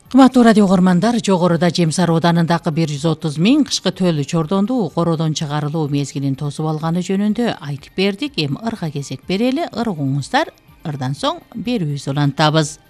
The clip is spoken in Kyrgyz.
Кымбаттуу радио угармандар, жогоруда Жем Сары Ооданындагы 130 000 кышкы төлү чордонду короодон чыгарылуу мезгилин тосуп алганы жөнүндө айтып бердик. Эми ырга кезек берели, ыргуңуздар. Ырдан соң берүүбүздү улантабыз.